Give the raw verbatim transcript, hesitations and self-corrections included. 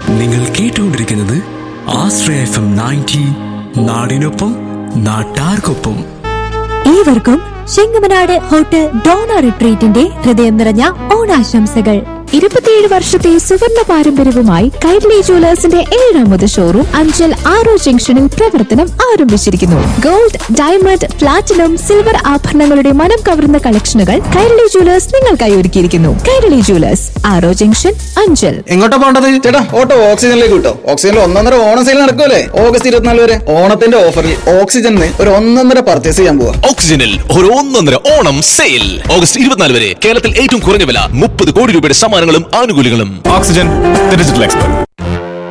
നിങ്ങൾ കേട്ടുകൊണ്ടിരിക്കുന്നത് ആശ്രയ F M ninety, നാടിനൊപ്പം നാട്ടാർക്കൊപ്പം. ഏവർക്കും ചെങ്ങമനാട് ഹോട്ടൽ ഡോണ റിട്രീറ്റിന്റെ ഹൃദയം നിറഞ്ഞ ഓണാശംസകൾ. ഇരുപത്തിയേഴ് വർഷത്തെ സുവർണ പാരമ്പര്യവുമായി കൈരളി ജുവലേഴ്സിന്റെ ഏഴാമത് ഷോറൂം അഞ്ചൽ ആറോ ജംഗ്ഷനിൽ പ്രവർത്തനം ആരംഭിച്ചിരിക്കുന്നു. ഗോൾഡ്, ഡയമണ്ട്, പ്ലാറ്റിനം, സിൽവർ ആഭരണങ്ങളുടെ മനം കവർന്ന കളക്ഷനുകൾ കൈരളി ജുവലേഴ്സ് നിങ്ങൾക്കായി ഒരുക്കിയിരിക്കുന്നു. കൈരളി ജുവലേഴ്സ്, ആറോ ജംഗ്ഷൻ, അഞ്ചൽ. എങ്ങോട്ടാ പോകേണ്ടത് ചേട്ടാ? ഓട്ടോ ഓക്സിജനിലേക്ക് കിട്ടോ. ഓക്സിജനിൽ ഒന്നൊന്നര ഓണം സെയിൽ നടക്കുമല്ലേ ഓഗസ്റ്റ് ഇരുപത്തിനാല് വരെ. ഓണത്തിന്റെ ഓഫറിൽ ഓക്സിജനിൽ ഒരു ഒന്നൊന്നര പർച്ചേസ് ചെയ്യാൻ പോവാ. ഓക്സിജനിൽ ഒരു ഒന്നൊന്നര ഓണം സെയിൽ ഓഗസ്റ്റ് ഇരുപത്തിനാല് വരെ. കേരളത്തിൽ ഏറ്റവും കുറഞ്ഞ വില, മുപ്പത് കോടി രൂപയുടെ സമ്മാനങ്ങളും ആനുകൂല്യങ്ങളും. Oxygen, digital expert.